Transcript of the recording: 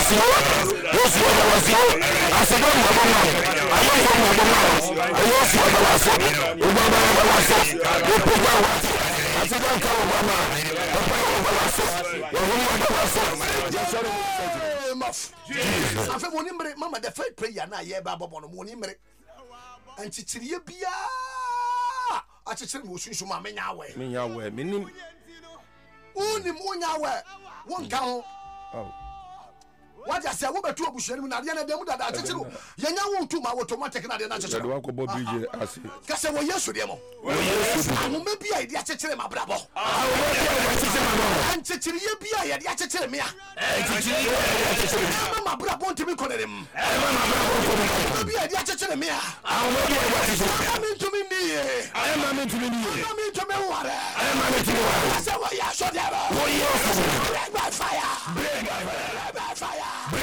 Mama, the faith prayer na ye ba bobo no mo ni mere. Anchichiriye bia. Achichiri mo sunsu ma menya we. Menya we, menim. Unim onya we. Won ka ho. Oh. What you say? We betu obusuani na de na dem dada achichiri. Yenya won tu ma automatic na de na achichiri. De wa ko bo bridge ase. Ka se wo Yesu de mo. Amu me bia ide achichiri ma brabo. Anchichiriye bia ye de achichiri me a. Mama brabo ntimi konerem. Bia de achichiri me a. Mama ntumi ni. Mama ntumi ni. Mama ntumi ware. Mama ntumi ware. Say wo Yesu de mo. Wo Yesu. Break by fire. Break by fire.